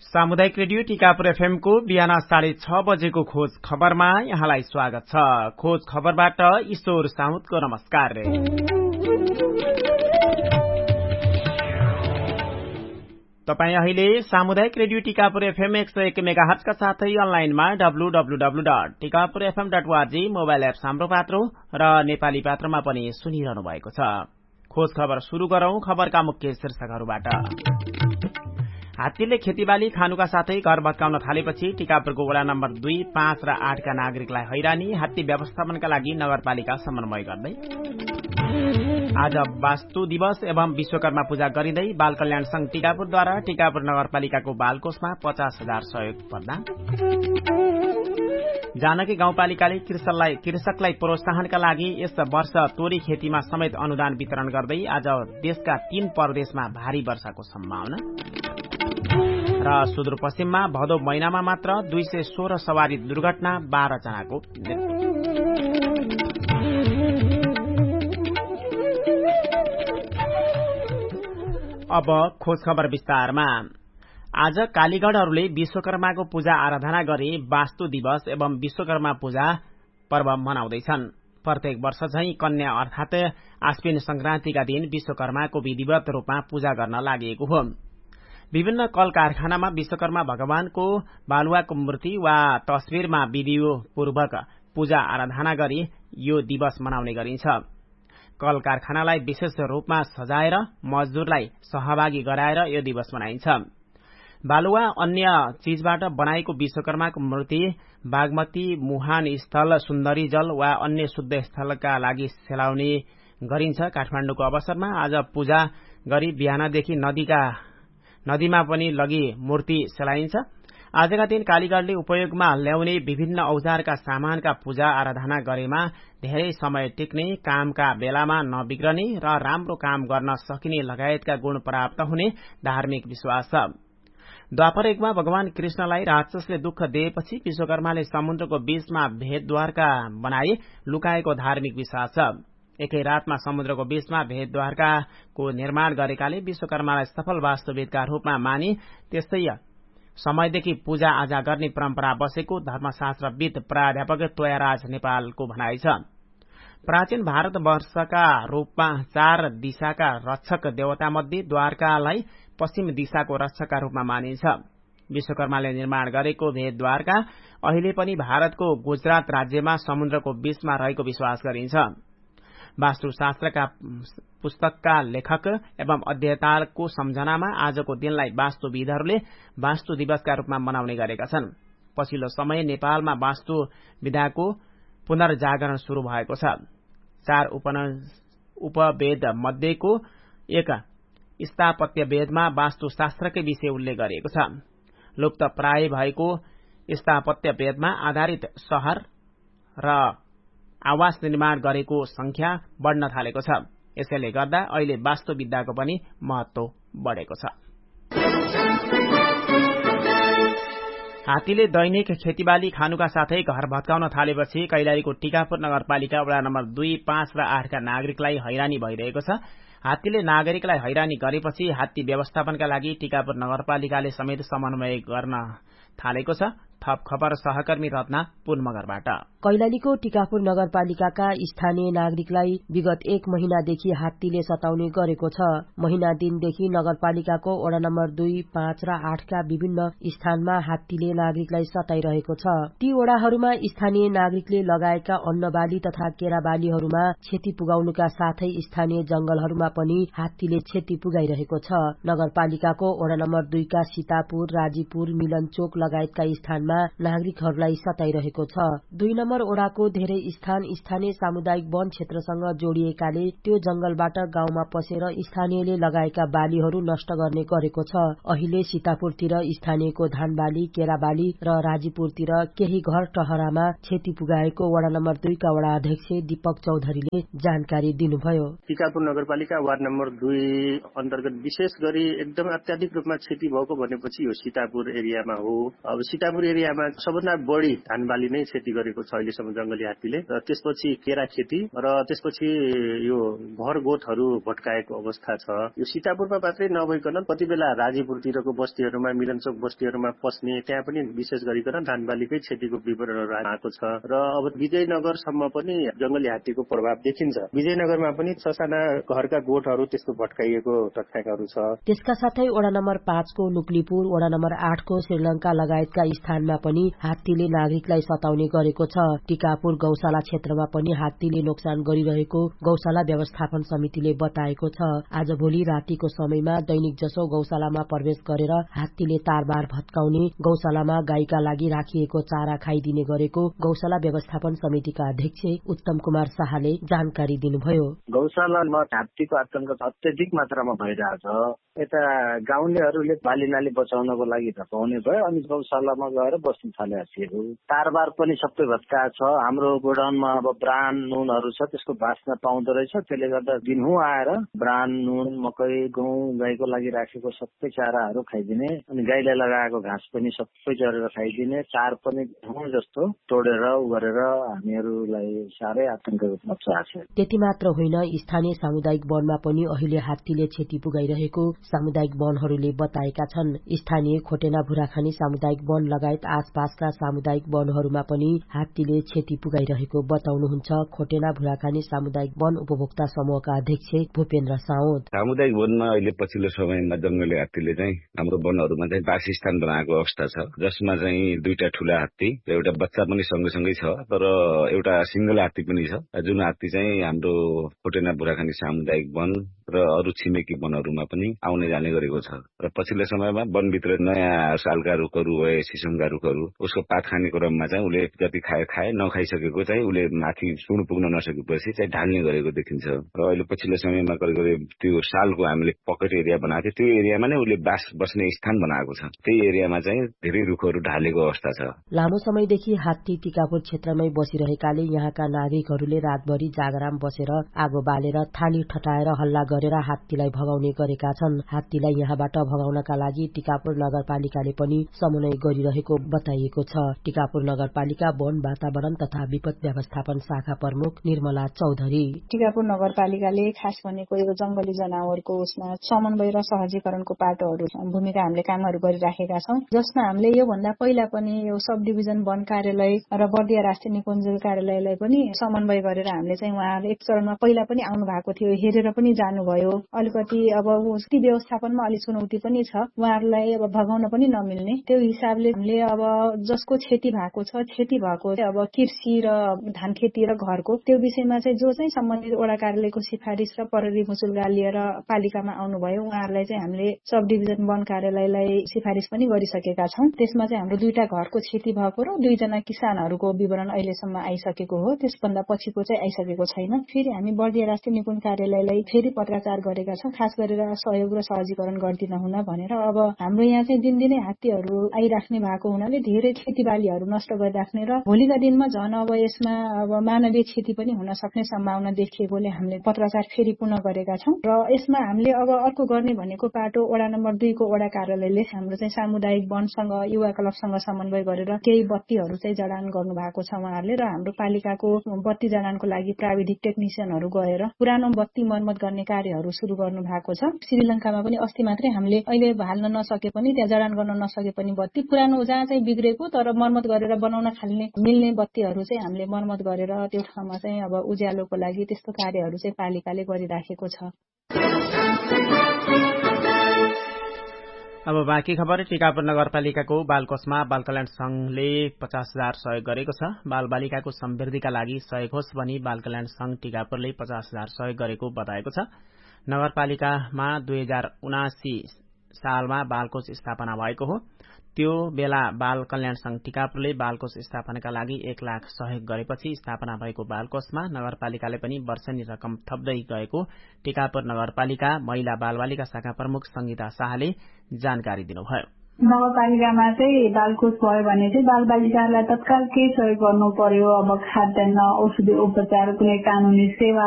सामुदायिक radio Tikapur FM को बिहान 6:30 बजेको खोज खबरमा यहाँलाई स्वागत छ। खोज खबरबाट ईश्वर साउदको नमस्कार। तपाई अहिले सामुदायिक रेडियो टिकापुर एफएम 101 मेगाहर्ज का साथै अनलाइनमा www.tikapurfm.org मोबाइल एप हाम्रो पात्रो र नेपाली पात्रमा पनि सुनिरहनु भएको छ। खोज खबर शुरू गरौं। खबरका मुख्य शीर्षकहरूबाट। हात्तीले खेतीबाली खानुका साथै घर भत्काउन थालेपछि टिकापुरको वडा नम्बर 2, 5 र 8 का नागरिकलाई हैरानी। हात्ती व्यवस्थापनका लागि नगरपालिका समन्वय गर्दै। आज वास्तु दिवस एवं विश्वकर्मा पूजा गरिँदै बाल कल्याण संघ टिकापुरद्वारा टिकापुर नगरपालिकाको बालकोषमा 50,000 सहयोग प्रदान। जानकी गाउँपालिकाले कृषकलाई प्रोत्साहनका लागि यस वर्ष तोरी खेतीमा समेत अनुदान वितरण गर्दै आज देशका 3 प्रदेशमा भारी वर्षाको सम्भावना। र सुदूरपश्चिममा भदौ महिनामा मात्र 216 सवारी दुर्घटना, 12 जनाको मृत्यु। अब खोज खबर विस्तारमा। आज कालीगढ़हरूले विश्वकर्माको पूजा आराधना गरी वास्तु दिवस एवं विश्वकर्मा पूजा पर्व मनाउँदैछन्। प्रत्येक वर्ष झैं कन्या अर्थात आश्विन संक्रान्तिका दिन विश्वकर्माको विधिवत रूपमा पूजा गर्न लागि हो। विभिन्न कल कारखानामा विश्वकर्मा भगवानको बालुवाको मूर्ति वा तस्विरमा विधिपूर्वक पूजा आराधना गरी यो दिवस मनाउने गरिन्छ। कल कारखानालाई विशेष रूपमा सजाएर मजदूरलाई सहभागी गराएर यो दिवस मनाइन्छ। बालुवा अन्य चीजबाट बनाएको विश्वकर्माको मूर्ति बागमती, मुहान स्थल, सुन्दरी जल वा अन्य शुद्ध स्थलका लागि सेलाउने गरिन्छ। काठमाडौँको अवसरमा आज पूजा गरी बिहानदेखि नदीमा पनि लगी मूर्ति सेलाइन्छ। आजका दिन कालीगढ़ले उपयोगमा ल्याउने विभिन्न औजारका सामानका पूजा आराधना गरेमा धेरै समय टिक्ने, कामका बेलामा नबिग्रने र राम्रो काम गर्न सकिने लगायतका गुण प्राप्त हुने धार्मिक विश्वास छ। द्वापर युगमा भगवान कृष्णलाई राक्षसले दुःख दिएपछि विश्वकर्माले समुद्रको बीचमा भेदद्वारका बनाए लुकाएको धार्मिक विश्वास छ। एकै रातमा समुद्रको बीचमा भेदद्वारकाको निर्माण गरेकाले विश्वकर्मालाई सफल वास्तुविदका रूपमा मानि त्यस्तै समयदेखि पूजा आजा गर्ने परम्परा बसेको धर्मशास्त्रविद प्राध्यापक तोयाराज नेपालको भनाइ छ। प्राचीन भारतवर्षका रूपमा 4 दिशाका रक्षक देवता मध्ये द्वारकालाई पश्चिम दिशाको रक्षकका रूपमा मानिन्छ। विश्वकर्माले निर्माण गरेको भेदद्वारका अहिले पनि भारतको गुजरात राज्यमा समुद्रको बीचमा रहेको विश्वास गरिन्छ। वास्तुशास्त्रका पुस्तकका लेखक एवं अध्येताको सम्झनामा आजको दिनलाई वास्तुविदहरूले वास्तु दिवसका रूपमा मनाउने गरेका छन्। पछिल्लो समय नेपालमा वास्तु विधाको पुनर्जागरण शुरू भएको छ। 4 उपवेद मध्येको एक स्थापत्य वेदमा वास्तुशास्त्रकै विषय उल्लेख गरिएको छ। लुप्त प्राय भएको स्थापत्य वेदमा आधारित शहर र आवास निर्माण गरेको संख्या बढ़न थालेको छ। यसैले गर्दा अहिले वास्तुविद्याको पनि महत्व बढ़ेको छ। हात्तीले दैनिक खेतीबाली खानुका साथै घर भत्काउन थालेपछि कैलालीको टिकापुर नगरपालिका वडा नम्बर 2, 5 र 8 का नागरिकलाई हैरानी भइरहेको छ। हात्तीले नागरिकलाई हैरानी गरेपछि हात्ती व्यवस्थापनका लागि टिकापुर नगरपालिकाले समेत समन्वय गर्न थालेको छ। थप खबर सहकर्मी रत्ना पुनमगरबाट। कैलालीको टिकापुर नगरपालिकाका स्थानीय नागरिकलाई विगत 1 महिनादेखि हात्तीले सताउने गरेको छ। महिना दिनदेखि नगरपालिकाको वडा नम्बर 2, 5 र 8 का विभिन्न स्थानमा हात्तीले नागरिकलाई सताइरहेको छ। ती वडाहरूमा स्थानीय नागरिकले लगाएका अन्नबाली तथा केराबालीहरूमा क्षति पुगाउनुका साथै स्थानीय जंगलहरूमा पनि हात्तीले क्षति पुगाइरहेको छ। नगरपालिकाको वडा नम्बर 2 का सीतापुर, राजीपुर, मिलनचोक लगायतका स्थानमा नागरिकहरूलाई सताइरहेको छ। 2 नम्बर वडाको धेरै स्थान स्थानीय सामुदायिक वन क्षेत्रसँग जोडिएकाले त्यो जंगलबाट गाउँमा पसेर स्थानीयले लगाएका बालीहरू नष्ट गर्ने गरेको छ। अहिले सीतापुरतिर स्थानीयको धानबाली, केराबाली र राजीपुरतिर केही घर टहरामा क्षति पुगाएको वडा नम्बर 2 का वडा अध्यक्ष दीपक चौधरीले जानकारी दिनुभयो। टिकापुर नगरपालिका वार्ड नम्बर 2 अन्तर्गत विशेष गरी एकदम अत्याधिक रूपमा क्षति भएको भनेपछि यो सीतापुर एरियामा हो। अब सीतापुर एरियामा सबभन्दा बढी धान बाली नै क्षति गरेको छ अहिलेसम्म जंगली हात्तीले, र त्यसपछि केरा खेती र त्यसपछि यो घर गोठहरू भट्काएको अवस्था छ। यो सीतापुरमा मात्रै नभइकन कति बेला राजीपुरतिरको बस्तीहरूमा, मिलनचोक बस्तीहरूमा पस्ने त्यहाँ पनि विशेष गरिकन धान बालीकै क्षतिको विवरणहरू आएको छ। र अब विजयनगरसम्म पनि जंगली हात्तीको प्रभाव देखिन्छ। विजयनगरमा पनि ससाना घरका गोठहरू त्यस्तो भट्काइएको तथ्याङ्कहरू छ। त्यसका साथै वडा नम्बर 5 को नुक्लीपुर, वडा नम्बर 8 को श्रीलंका लगायतका स्थानमा पनि हात्तीले नागरिकलाई सताउने गरेको छ। टिकापुर गौशाला क्षेत्रमा पनि हात्तीले नोक्सान गरिरहेको गौशाला व्यवस्थापन समितिले बताएको छ। आज भोलि रातिको समयमा दैनिक जसो गौशालामा प्रवेश गरेर हात्तीले तारबार भत्काउने, गौशालामा गाईका लागि राखिएको चारा खाइदिने गरेको गौशाला व्यवस्थापन समितिका अध्यक्ष उत्तम कुमार शाहले जानकारी दिनुभयो। गौशालामा हात्तीको आतंक अत्यधिक मात्रामा भइरहेछ। यता गाउँलेहरूले बालीनाली बचाउनको लागि धपाउने भयो, अनि गौशालामा गएर बस्न थाले हात्तीहरू। तारबार पनि सबै भत्काएको छ। हाम्रो गोडाउनमा अब ब्रान नुनहरू छ, त्यसको बास्न पाउँदो रहेछ। त्यसले गर्दा दिनहुँ आएर ब्रान नुन, मकै, गहुँ, गाईको लागि राखेको सबै चाराहरू खाइदिने, अनि गाईलाई लगाएको घाँस पनि सबै चरेर खाइदिने, तार पनि धुँ जस्तो तोडेर गरेर हामीहरूलाई साह्रै आतंक मच्चाएको छ। त्यति मात्र होइन, स्थानीय सामुदायिक वनमा पनि अहिले हात्तीले क्षति पुगाइरहेको सामुदायिक वनहरूले बताएका छन्। स्थानीय खोटेना भुराखानी सामुदायिक वन लगायत आसपासका सामुदायिक वनहरूमा पनि हात्तीले क्षति पुगाइरहेको बताउनुहुन्छ खोटेना भुराखानी सामुदायिक वन उपभोक्ता समूहका अध्यक्ष भूपेन्द्र साउद। सामुदायिक वनमा अहिले पछिल्लो समयमा जंगली हात्तीले चाहिँ हाम्रो वनहरूमा चाहिँ वासस्थान बनाएको अवस्था छ, जसमा चाहिँ दुईटा ठूला हात्ती र एउटा बच्चा पनि सँगसँगै छ, तर एउटा सिंगल हात्ती पनि छ, जुन हात्ती चाहिँ हाम्रो खोटेना भुराखानी सामुदायिक वन र अरू छिमेकी वनहरूमा पनि आउने जाने गरेको छ। र पछिल्लो समयमा वनभित्र नयाँ सालका रुखहरू भए, सिसुमका रुखहरू, उसको पात खाने क्रममा चाहिँ उसले जति खाए नखाइसकेको चाहिँ उसले माथि सुन पुग्न नसकेपछि चाहिँ ढाल्ने गरेको देखिन्छ। र अहिले पछिल्लो समयमा करिब त्यो सालको हामीले पकेट एरिया बनाएको थियो, त्यो एरियामा नै उसले बस्ने स्थान बनाएको छ। त्यही एरियामा चाहिँ धेरै रुखहरू ढालेको अवस्था छ। लामो समयदेखि हात्ती टिकापुर क्षेत्रमै बसिरहेकाले यहाँका नागरिकहरूले रातभरि जागराम बसेर आगो बालेर थाली ठटाएर हल्ला गरेर हात्तीलाई भगाउने गरेका छन्। हात्तीलाई यहाँबाट भगाउनका लागि टिकापुर नगरपालिकाले पनि समन्वय गरिरहेको बताइएको छ। टिकापुर नगरपालिका वन, वातावरण तथा विपद व्यवस्थापन शाखा प्रमुख निर्मला चौधरी। टिकापुर नगरपालिकाले खास भनेको यो जंगली जनावरको उसमा समन्वय र सहजीकरणको पाटोहरू भूमिका हामीले कामहरू गरिराखेका छौं, जसमा हामीले यो भन्दा पहिला पनि यो सब डिभिजन वन कार्यालय र बर्दिया राष्ट्रिय निकुञ्ज कार्यालयलाई पनि समन्वय गरेर हामीले चाहिँ उहाँहरूले एक चरणमा पहिला पनि आउनु भएको थियो, हेरेर पनि जानुभयो। अलिकति अब व्यवस्थापनमा अलिक चुनौती पनि छ, उहाँहरूलाई अब भगाउन पनि नमिल्ने। त्यो हिसाबले हामीले अब जसको क्षति भएको छ, क्षति भएको अब कृषि र धान खेती र घरको त्यो विषयमा चाहिँ जो चाहिँ सम्बन्धित वडा कार्यालयको सिफारिस र प्रहरी मुचुल्का लिएर पालिकामा आउनुभयो, उहाँहरूलाई चाहिँ हामीले सब डिभिजन वन कार्यालयलाई सिफारिस पनि गरिसकेका छौं। त्यसमा चाहिँ हाम्रो 2टा घरको क्षति भएको र 2जना किसानहरूको विवरण अहिलेसम्म आइसकेको हो, त्यसभन्दा पछिको चाहिँ आइसकेको छैन। फेरि हामी बर्दिया राष्ट्रिय निकुञ्ज कार्यालयलाई फेरि पत्राचार गरेका छौं, खास गरेर सहयोग र सहजीकरण गरिदिन हुन भनेर। अब हाम्रो यहाँ चाहिँ दिनदिनै हात्तीहरू आइराख्ने भएको हुनाले धेरै खेतीबालीहरू नष्ट गरिराख्ने र भोलिका दिनमा झन अब यसमा अब मानवीय क्षति पनि हुन सक्ने सम्भावना देखिएकोले हामीले पत्राचार फेरि पुनः गरेका छौं। र यसमा हामीले अब अर्को गर्ने भनेको पाटो वडा नम्बर 2 को वडा कार्यालयले हाम्रो चाहिँ सामुदायिक वनसँग युवा क्लबसँग समन्वय गरेर केही बत्तीहरू चाहिँ जडान गर्नु भएको छ उहाँहरूले, र हाम्रो पालिकाको बत्ती जडानको लागि प्राविधिक टेक्निसियनहरू गएर पुरानो बत्ती मर्मत गर्ने कार्यहरू सुरु गर्नु भएको छ। श्रीलंकामा पनि अस्ति मात्रै हामीले अहिले हाल्न नसके पनि, त्यहाँ जडान गर्न नसके पनि बत्ती पुरानो जहाँ चाहिँ बिग्रेको तर मर्मत गरेर बनाउन मिल्ने बत्तीहरू चाहिँ हामीले मर्मत गरेर त्यो ठाउँमा चाहिँ अब उज्यालोको लागि त्यस्तो कार्यहरू चाहिँ पालिकाले गरिराखेको छ। अब बाँकी खबर। टिकापुर नगरपालिकाको बालकोषमा बाल कल्याण संघले 50,000 सहयोग गरेको छ। बाल बालिकाको समृद्धिका लागि सहयोग होस् भनी बाल कल्याण संघ टिकापुरले 50,000 सहयोग गरेको बताएको छ। नगरपालिकामा 2079 सालमा बालकोष स्थापना भएको हो। त्यो बेला बाल कल्याण संघ टिकापुरले बालकोष स्थापनाका लागि 1 लाख सहयोग गरेपछि स्थापना भएको बालकोषमा नगरपालिकाले पनि वर्षेनी रकम थप्दै गएको टिकापुर नगरपालिका महिला बालबालिका शाखा प्रमुख संगीता शाहले जानकारी दिनुभयो। नगरपालिकामा चाहिँ बालकोष भयो भने चाहिँ बालबालिकालाई तत्काल केही सहयोग गर्नु पर्यो। अब खाद्यान्न, औषधि उपचार, कुनै कानूनी सेवा